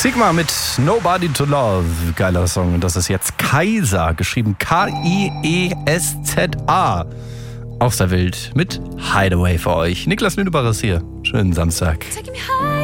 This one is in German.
Sigma mit Nobody to Love. Geiler Song. Und das ist jetzt Kaiser, geschrieben Kiesa. Auch sehr wild mit Hideaway für euch. Niklas Lünebacher ist hier. Schönen Samstag.